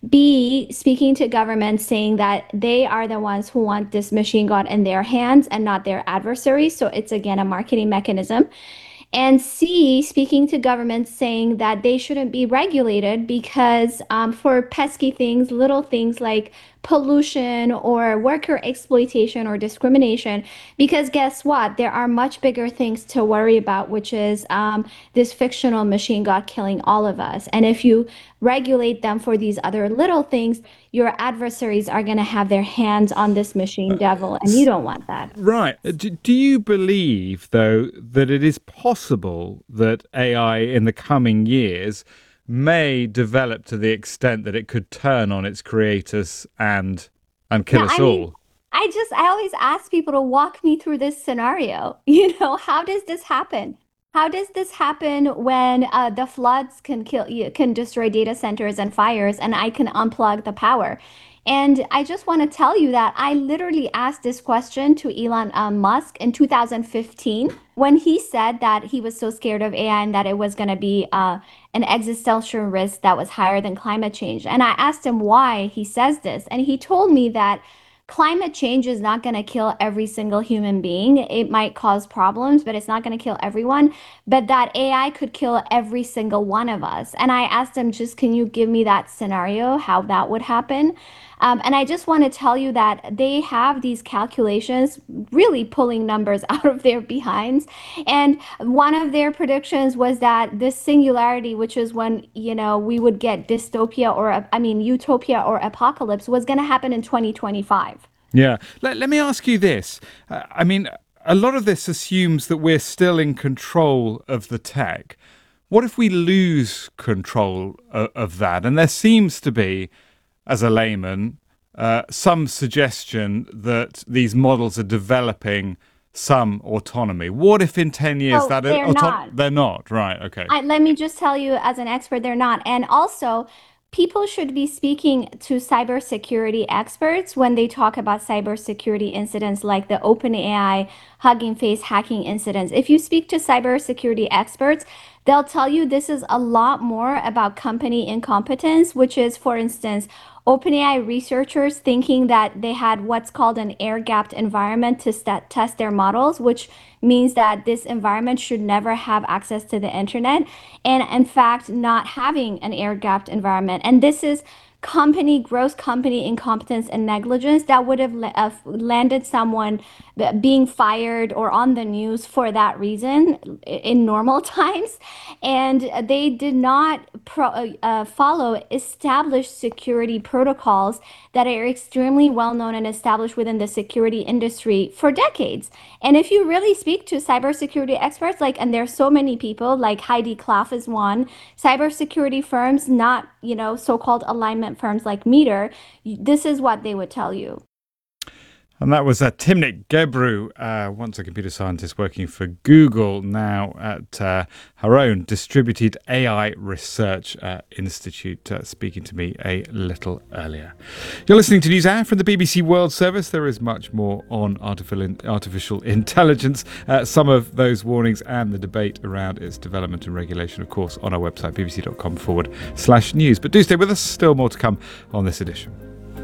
B, speaking to governments saying that they are the ones who want this machine gun in their hands and not their adversaries. So it's again a marketing mechanism. And C, speaking to governments saying that they shouldn't be regulated because for pesky things, little things like pollution or worker exploitation or discrimination, because guess what? There are much bigger things to worry about, which is this fictional machine god killing all of us. And if you regulate them for these other little things, your adversaries are going to have their hands on this machine devil, and you don't want that. Right. Do you believe, though, that it is possible that AI in the coming years may develop to the extent that it could turn on its creators and kill No, us I mean, all? I always ask people to walk me through this scenario. You know, how does this happen? How does this happen when the floods can kill you, can destroy data centers and fires, and I can unplug the power? And I just want to tell you that I literally asked this question to Elon Musk in 2015 when he said that he was so scared of AI and that it was going to be an existential risk that was higher than climate change. And I asked him why he says this, and he told me that climate change is not going to kill every single human being. It might cause problems, but it's not going to kill everyone. But that AI could kill every single one of us. And I asked him, just can you give me that scenario, how that would happen? And I just want to tell you that they have these calculations really pulling numbers out of their behinds. And one of their predictions was that this singularity, which is when, you know, we would get dystopia or, I mean, utopia or apocalypse, was going to happen in 2025. Yeah. Let me ask you this. I mean, a lot of this assumes that we're still in control of the tech. What if we lose control of that? And there seems to be, as a layman, some suggestion that these models are developing some autonomy. What if in 10 years So that they're not. they're not? Right. Okay. Let me just tell you, as an expert, they're not. And also, people should be speaking to cybersecurity experts when they talk about cybersecurity incidents like the OpenAI Hugging Face hacking incidents. If you speak to cybersecurity experts, they'll tell you this is a lot more about company incompetence, which is, for instance, OpenAI researchers thinking that they had what's called an air-gapped environment to test their models, which means that this environment should never have access to the internet, and in fact, not having an air-gapped environment. And this is gross company incompetence and negligence that would have landed someone being fired or on the news for that reason in normal times. And they did not follow established security protocols that are extremely well known and established within the security industry for decades. And if you really speak to cybersecurity experts, like, and there's so many people, like Heidi Klaf is one, cybersecurity firms, not, you know, so-called alignment firms like Meter, this is what they would tell you. And that was Timnit Gebru, once a computer scientist working for Google, now at her own distributed AI research institute, speaking to me a little earlier. You're listening to NewsHour from the BBC World Service. There is much more on artificial intelligence, some of those warnings and the debate around its development and regulation, of course, on our website, bbc.com/news. But do stay with us, still more to come on this edition.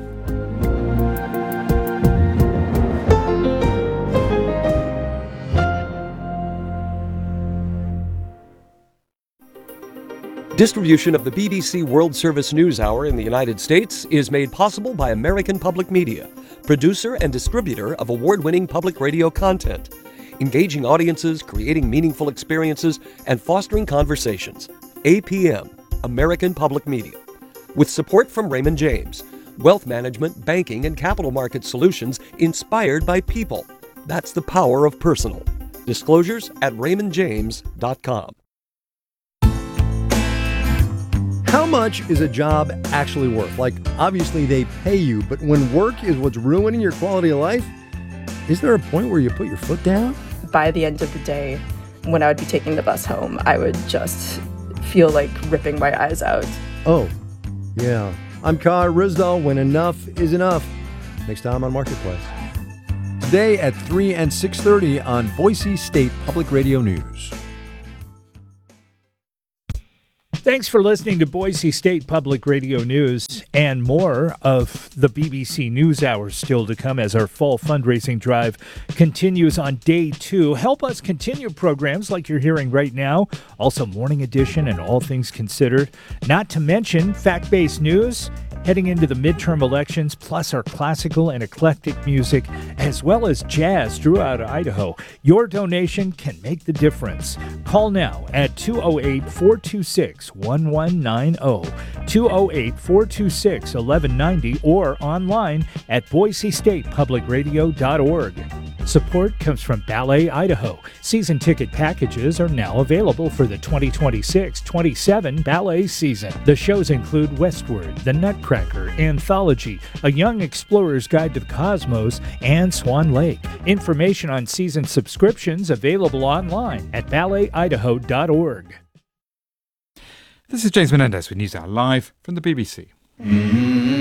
Distribution of the BBC World Service News Hour in the United States is made possible by American Public Media, producer and distributor of award-winning public radio content, engaging audiences, creating meaningful experiences, and fostering conversations. APM, American Public Media. With support from Raymond James, wealth management, banking, and capital market solutions inspired by people. That's the power of personal. Disclosures at raymondjames.com. How much is a job actually worth? Like, obviously they pay you, but when work is what's ruining your quality of life, is there a point where you put your foot down? By the end of the day, when I would be taking the bus home, I would just feel like ripping my eyes out. Oh, yeah. I'm Kai Rizdal, when enough is enough. Next time on Marketplace. Today at 3 and 6:30 on Boise State Public Radio News. Thanks for listening to Boise State Public Radio News, and more of the BBC NewsHour still to come as our fall fundraising drive continues on day 2. Help us continue programs like you're hearing right now, also Morning Edition and All Things Considered, not to mention fact-based news heading into the midterm elections, plus our classical and eclectic music, as well as jazz throughout Idaho. Your donation can make the difference. Call now at 208-426-1190, 208-426-1190, or online at boisestatepublicradio.org. Support comes from Ballet Idaho. Season ticket packages are now available for the 2026-27 ballet season. The shows include Westward, The Nutcracker, Anthology, A Young Explorer's Guide to the Cosmos, and Swan Lake. Information on season subscriptions available online at balletidaho.org. This is James Menendez with NewsHour Live from the BBC.